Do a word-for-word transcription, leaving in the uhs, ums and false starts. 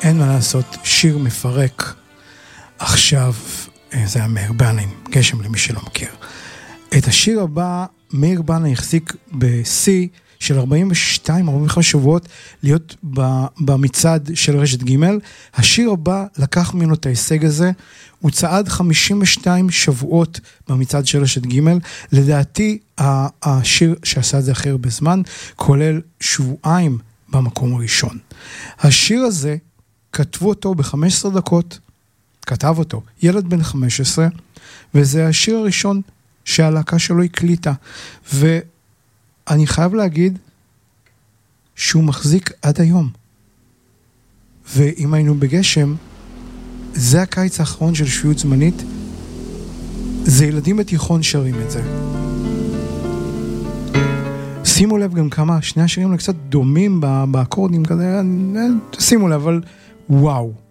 אין מה לעשות, שיר מפרק. עכשיו, זה היה מאיר בנאי, גשם למי שלא מכיר. את השיר הבא, מאיר בנאי החזיק ב-C של ארבעים ושתיים ארבעים וחמש שבועות, להיות במצעד של רשת ג'. השיר הבא לקח ממנו את ההישג הזה, הוא צעד חמישים ושתיים שבועות במצעד של רשת ג'. לדעתי, השיר שעשה את זה אחר בזמן, כולל שבועיים במקום הראשון. השיר הזה, כתבו אותו ב-חמש עשרה דקות, כתב אותו ילד בן חמש עשרה, וזה השיר הראשון שהלהקה שלו הקליטה, ואני חייב להגיד שהוא מחזיק עד היום. ואם היינו בגשם, זה הקיץ האחרון של שפיות זמנית, זה ילדים בתיכון שרים את זה. שימו לב גם כמה, שני השירים קצת דומים באקורדים כזה, שימו לב, אבל וואו.